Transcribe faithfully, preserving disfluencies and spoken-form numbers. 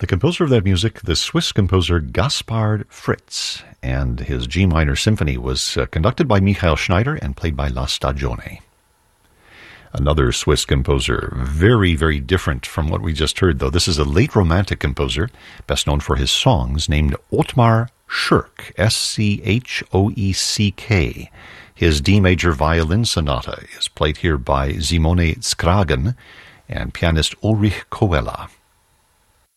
The composer of that music, the Swiss composer Gaspard Fritz, and his G minor symphony was uh, conducted by Michael Schneider and played by La Stagione. Another Swiss composer, very, very different from what we just heard, though. This is a late Romantic composer, best known for his songs, named Ottmar Schurk, S C H O E C K. His D major violin sonata is played here by Simone Skragen and pianist Ulrich Koella.